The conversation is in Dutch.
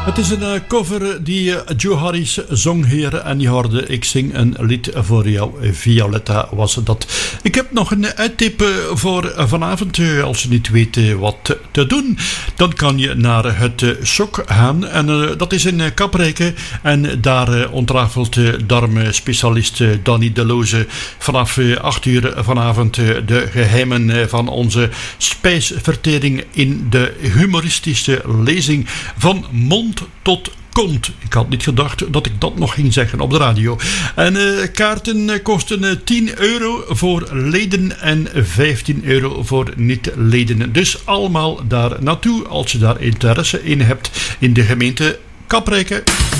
Het is een cover die Joe Harris zong, heren. En die hoorde Ik zing een lied voor jou, Violetta was dat. Ik heb nog een uittip voor vanavond. Als je niet weet wat te doen, dan kan je naar het Sok gaan. En dat is in Kaprijke. En daar ontrafelt darmspecialist Danny Deloze vanaf 8 uur vanavond de geheimen van onze spijsvertering in de humoristische lezing van mond tot kont. Ik had niet gedacht dat ik dat nog ging zeggen op de radio. En kaarten kosten €10 voor leden en €15 voor niet-leden. Dus allemaal daar naartoe als je daar interesse in hebt in de gemeente Kaprijke.